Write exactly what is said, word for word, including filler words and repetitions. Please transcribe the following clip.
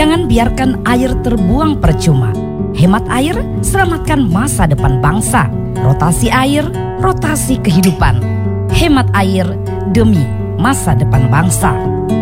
Jangan biarkan air terbuang percuma. Hemat air, selamatkan masa depan bangsa. Rotasi air, rotasi kehidupan. Hemat air demi masa depan bangsa.